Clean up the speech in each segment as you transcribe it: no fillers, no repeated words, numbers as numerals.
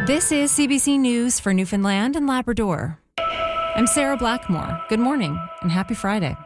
This is CBC News for Newfoundland and Labrador. I'm Sarah Blackmore. Good morning and happy Friday.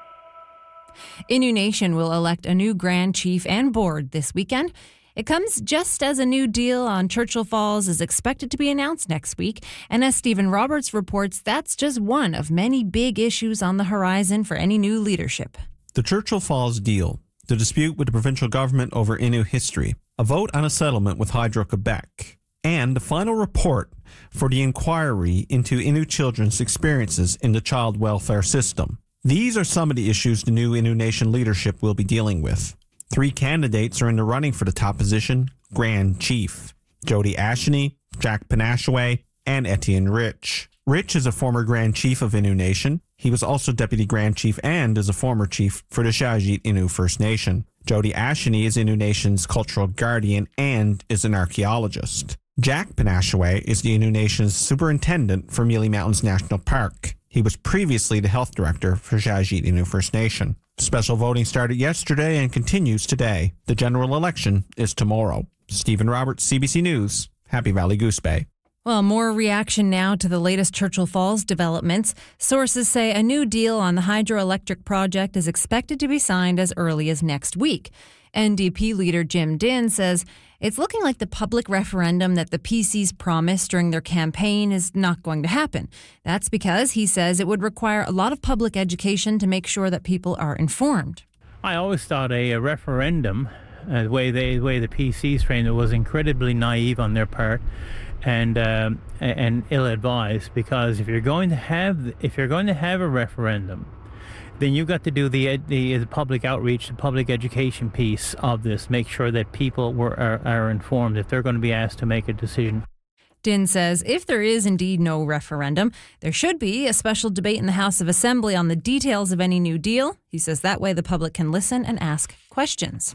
Innu Nation will elect a new Grand Chief and board this weekend. It comes just as a new deal on Churchill Falls is expected to be announced next week. And as Stephen Roberts reports, that's just one of many big issues on the horizon for any new leadership. The Churchill Falls deal, the dispute with the provincial government over Innu history, a vote on a settlement with Hydro-Quebec, and the final report for the inquiry into Innu children's experiences in the child welfare system. These are some of the issues the new Innu Nation leadership will be dealing with. 3 candidates are in the running for the top position, Grand Chief: Jody Asheny, Jack Panashaway, and Etienne Rich. Rich is a former Grand Chief of Innu Nation. He was also Deputy Grand Chief and is a former chief for the Shawjeet Innu First Nation. Jody Asheny is Innu Nation's cultural guardian and is an archaeologist. Jack Panashaway is the Innu Nation's superintendent for Mealy Mountains National Park. He was previously the health director for Shawjeet Innu First Nation. Special voting started yesterday and continues today. The general election is tomorrow. Stephen Roberts, CBC News, Happy Valley Goose Bay. Well, more reaction now to the latest Churchill Falls developments. Sources say a new deal on the hydroelectric project is expected to be signed as early as next week. NDP leader Jim Dinn says it's looking like the public referendum that the PCs promised during their campaign is not going to happen. That's because, he says, it would require a lot of public education to make sure that people are informed. I always thought a referendum, the way the PCs framed it, was incredibly naive on their part and ill-advised, because if you're going to have a referendum, then you've got to do the public outreach, the public education piece of this. Make sure that people are informed if they're going to be asked to make a decision. Dinn says if there is indeed no referendum, there should be a special debate in the House of Assembly on the details of any new deal. He says that way the public can listen and ask questions.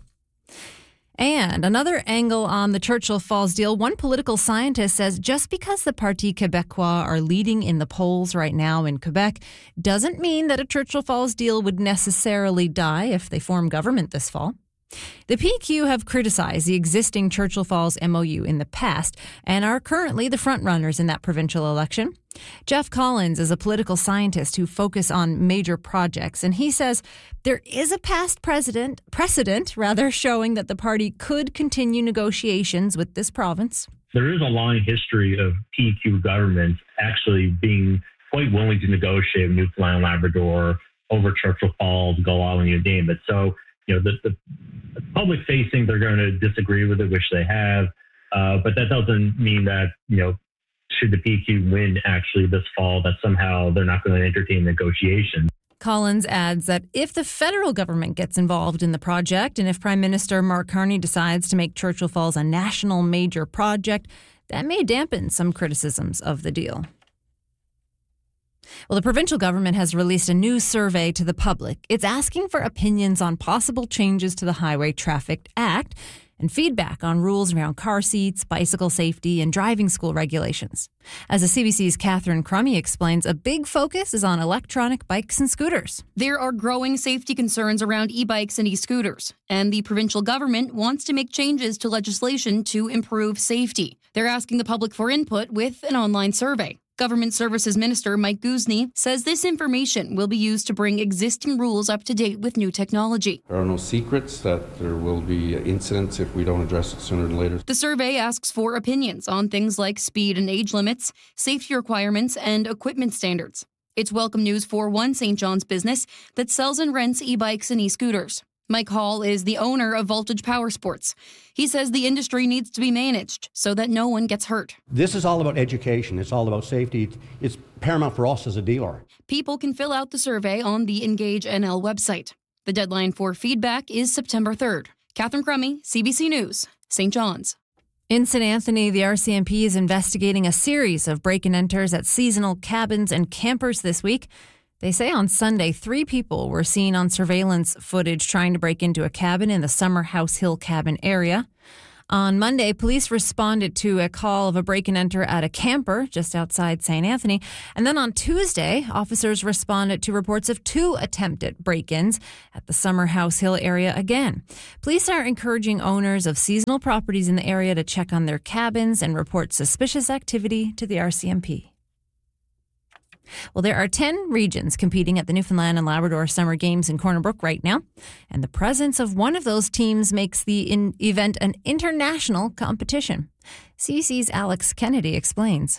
And another angle on the Churchill Falls deal, one political scientist says just because the Parti Québécois are leading in the polls right now in Quebec doesn't mean that a Churchill Falls deal would necessarily die if they form government this fall. The PQ have criticized the existing Churchill Falls MOU in the past and are currently the frontrunners in that provincial election. Jeff Collins is a political scientist who focuses on major projects, and he says there is a past precedent showing that the party could continue negotiations with this province. There is a long history of PQ governments actually being quite willing to negotiate with Newfoundland and Labrador over Churchill Falls, Gull and you name it. So, the public facing, they're going to disagree with it, which they have. But that doesn't mean that, should the PQ win actually this fall, that somehow they're not going to entertain negotiations. Collins adds that if the federal government gets involved in the project and if Prime Minister Mark Carney decides to make Churchill Falls a national major project, that may dampen some criticisms of the deal. Well, the provincial government has released a new survey to the public. It's asking for opinions on possible changes to the Highway Traffic Act and feedback on rules around car seats, bicycle safety, and driving school regulations. As the CBC's Catherine Crummy explains, a big focus is on electronic bikes and scooters. There are growing safety concerns around e-bikes and e-scooters, and the provincial government wants to make changes to legislation to improve safety. They're asking the public for input with an online survey. Government Services Minister Mike Guzny says this information will be used to bring existing rules up to date with new technology. There are no secrets that there will be incidents if we don't address it sooner than later. The survey asks for opinions on things like speed and age limits, safety requirements, and equipment standards. It's welcome news for one St. John's business that sells and rents e-bikes and e-scooters. Mike Hall is the owner of Voltage Power Sports. He says the industry needs to be managed so that no one gets hurt. This is all about education. It's all about safety. It's paramount for us as a dealer. People can fill out the survey on the Engage NL website. The deadline for feedback is September 3rd. Catherine Crummy, CBC News, St. John's. In St. Anthony, the RCMP is investigating a series of break-and-enters at seasonal cabins and campers this week. They say on Sunday, 3 people were seen on surveillance footage trying to break into a cabin in the Summer House Hill cabin area. On Monday, police responded to a call of a break-and-enter at a camper just outside St. Anthony. And then on Tuesday, officers responded to reports of 2 attempted break-ins at the Summer House Hill area again. Police are encouraging owners of seasonal properties in the area to check on their cabins and report suspicious activity to the RCMP. Well, there are 10 regions competing at the Newfoundland and Labrador Summer Games in Corner Brook right now, and the presence of one of those teams makes the event an international competition. CBC's Alex Kennedy explains.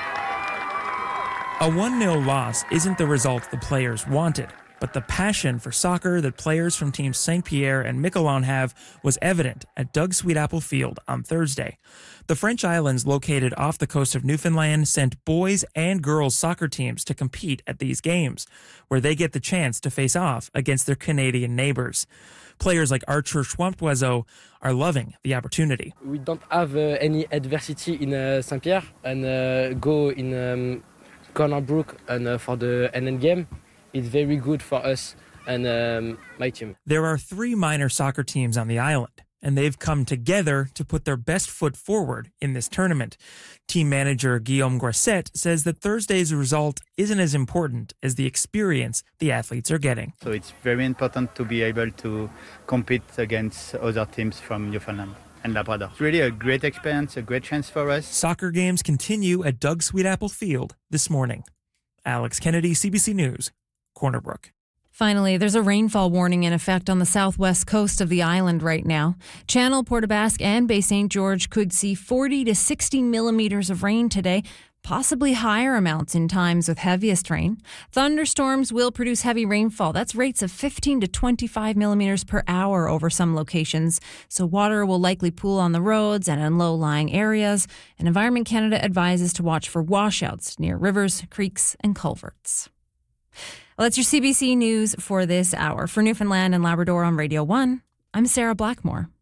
A 1-0 loss isn't the result the players wanted, but the passion for soccer that players from teams St. Pierre and Miquelon have was evident at Doug Sweetapple Field on Thursday. The French Islands, located off the coast of Newfoundland, sent boys and girls soccer teams to compete at these games, where they get the chance to face off against their Canadian neighbors. Players like Archer Schwampoiseau are loving the opportunity. We don't have any adversity in St. Pierre and go in Corner Brook and for the NN game. It's very good for us and my team. There are 3 minor soccer teams on the island, and they've come together to put their best foot forward in this tournament. Team manager Guillaume Grasset says that Thursday's result isn't as important as the experience the athletes are getting. So it's very important to be able to compete against other teams from Newfoundland and Labrador. It's really a great experience, a great chance for us. Soccer games continue at Doug Sweetapple Field this morning. Alex Kennedy, CBC News, Corner Brook. Finally, there's a rainfall warning in effect on the southwest coast of the island right now. Channel, Port aux Basques, and Bay St. George could see 40 to 60 millimeters of rain today, possibly higher amounts in times with heaviest rain. Thunderstorms will produce heavy rainfall. That's rates of 15 to 25 millimeters per hour over some locations. So water will likely pool on the roads and in low-lying areas. And Environment Canada advises to watch for washouts near rivers, creeks, and culverts. Well, that's your CBC News for this hour. For Newfoundland and Labrador on Radio 1, I'm Sarah Blackmore.